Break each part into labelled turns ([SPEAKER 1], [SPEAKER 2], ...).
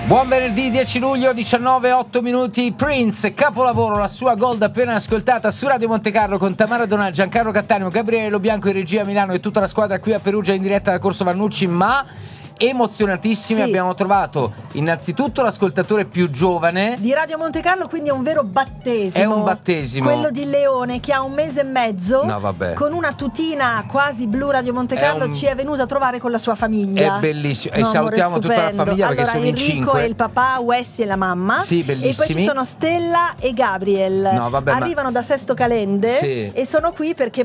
[SPEAKER 1] Buon venerdì 10 luglio 19:08. Prince, capolavoro, la sua Gold appena ascoltata su Radio Montecarlo con Tamara Donà, Giancarlo Cattaneo, Gabriele Lo Bianco in regia a Milano e tutta la squadra qui a Perugia in diretta da Corso Vannucci, ma emozionatissimi. Sì. Abbiamo trovato innanzitutto l'ascoltatore più giovane
[SPEAKER 2] di Radio Montecarlo, quindi è un vero battesimo.
[SPEAKER 1] È un battesimo.
[SPEAKER 2] Quello di Leone, che ha 1 mese e mezzo.
[SPEAKER 1] No, vabbè.
[SPEAKER 2] Con una tutina quasi blu. Radio Montecarlo ci è venuto a trovare con la sua famiglia.
[SPEAKER 1] È bellissimo. E salutiamo tutta la famiglia, perché
[SPEAKER 2] allora,
[SPEAKER 1] sono
[SPEAKER 2] Enrico
[SPEAKER 1] in 5.
[SPEAKER 2] E il papà, Wessi e la mamma.
[SPEAKER 1] Sì, bellissimi.
[SPEAKER 2] E poi ci sono Stella e Gabriel.
[SPEAKER 1] No, vabbè,
[SPEAKER 2] arrivano da Sesto Calende.
[SPEAKER 1] Sì.
[SPEAKER 2] E sono qui perché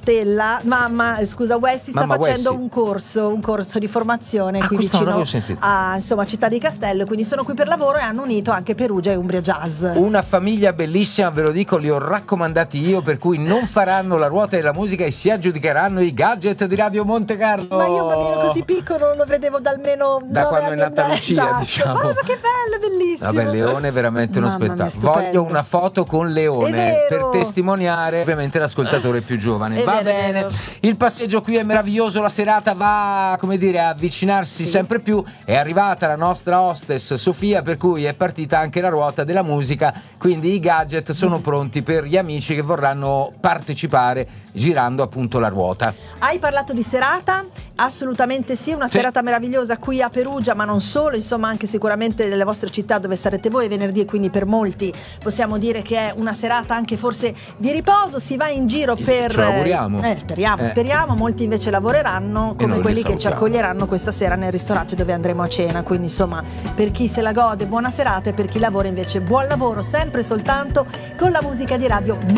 [SPEAKER 2] Wessi sta facendo un corso di formazione qui vicino a Città di Castello, quindi sono qui per lavoro e hanno unito anche Perugia e Umbria Jazz.
[SPEAKER 1] Una famiglia bellissima, ve lo dico, li ho raccomandati io, per cui non faranno la ruota della musica e si aggiudicheranno i gadget di Radio Montecarlo.
[SPEAKER 2] Ma io un bambino così piccolo non lo vedevo da almeno
[SPEAKER 1] da quando è nata Lucia,
[SPEAKER 2] esatto.
[SPEAKER 1] diciamo.
[SPEAKER 2] Ma che bello, bellissimo.
[SPEAKER 1] Vabbè, Leone è veramente uno spettacolo. Voglio una foto con Leone per testimoniare ovviamente l'ascoltatore più giovane. Va bene. Il passeggio qui è meraviglioso, la serata va, come dire, a avvicinarsi sempre più. È arrivata la nostra hostess Sofia, per cui è partita anche la ruota della musica, quindi i gadget sono pronti per gli amici che vorranno partecipare girando appunto la ruota.
[SPEAKER 2] Hai parlato di serata? Assolutamente sì, una serata meravigliosa qui a Perugia, ma non solo, insomma anche sicuramente nelle vostre città dove sarete voi venerdì, e quindi per molti possiamo dire che è una serata anche forse di riposo, si va in giro per...
[SPEAKER 1] Ce l'auguriamo.
[SPEAKER 2] Speriamo, molti invece lavoreranno come quelli che ci accoglieranno questa sera nel ristorante dove andremo a cena, quindi insomma per chi se la gode buona serata e per chi lavora invece buon lavoro, sempre soltanto con la musica di Radio